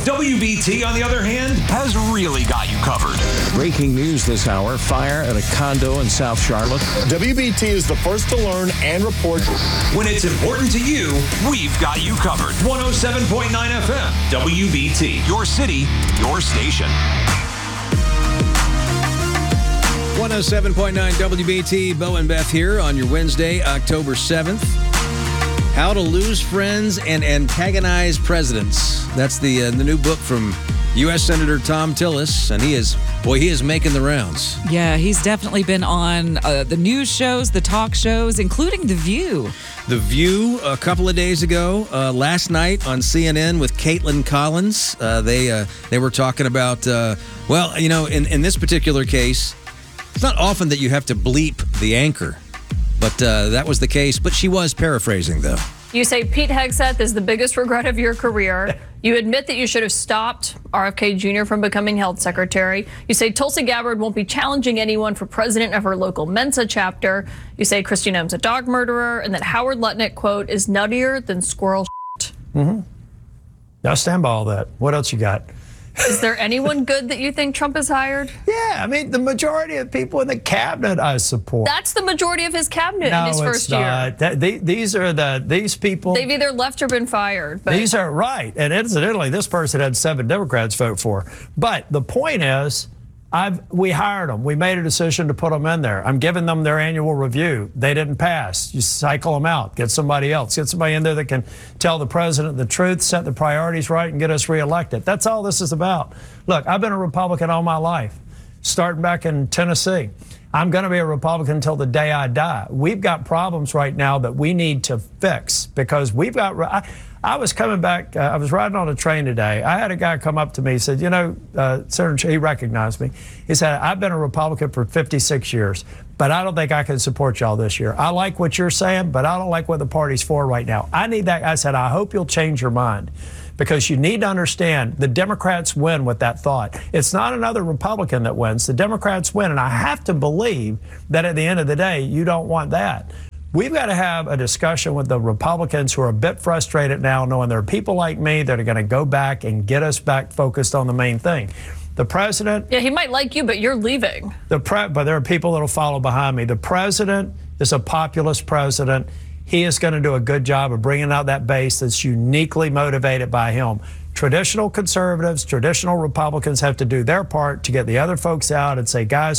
WBT, on the other hand, has really got you covered. Breaking news this hour, fire at a condo in South Charlotte. WBT is the first to learn and report. When it's important to you, we've got you covered. 107.9 FM, WBT. Your city, your station. 107.9 WBT, Bo and Beth here on your Wednesday, October 7th. How to Lose Friends and Antagonize Presidents. That's the new book from U.S. Senator Thom Tillis, and he is making the rounds. Yeah, he's definitely been on the news shows, the talk shows, including The View. The View, a couple of days ago, last night on CNN with Caitlin Collins. They were talking about, in this particular case, it's not often that you have to bleep the anchor, but that was the case. But she was paraphrasing, though. You say Pete Hegseth is the biggest regret of your career. You admit that you should have stopped RFK Jr. from becoming health secretary. You say Tulsi Gabbard won't be challenging anyone for president of her local Mensa chapter. You say Kristi Noem's a dog murderer, and that Howard Lutnick, quote, is nuttier than squirrel shit. Mm-hmm. I stand by all that. What else you got? Is there anyone good that you think Trump has hired? Yeah, I mean, the majority of people in the cabinet I support. That's the majority of his cabinet in his first year. These people. They've either left or been fired. But these are right. And incidentally, this person had 7 Democrats vote for. But the point is, we hired them. We made a decision to put them in there. I'm giving them their annual review. They didn't pass. You cycle them out. Get somebody else. Get somebody in there that can tell the president the truth, set the priorities right, and get us reelected. That's all this is about. Look, I've been a Republican all my life, starting back in Tennessee. I'm going to be a Republican until the day I die. We've got problems right now that we need to fix because we've got... I was coming back, I was riding on a train today. I had a guy come up to me, he said, Senator, he recognized me. He said, I've been a Republican for 56 years, but I don't think I can support y'all this year. I like what you're saying, but I don't like what the party's for right now. I need that. I said, I hope you'll change your mind because you need to understand the Democrats win with that thought. It's not another Republican that wins. The Democrats win, and I have to believe that at the end of the day, you don't want that. We've got to have a discussion with the Republicans who are a bit frustrated now, knowing there are people like me that are going to go back and get us back focused on the main thing. The president... Yeah, he might like you, but you're leaving. But there are people that will follow behind me. The president is a populist president. He is going to do a good job of bringing out that base that's uniquely motivated by him. Traditional conservatives, traditional Republicans have to do their part to get the other folks out and say, guys,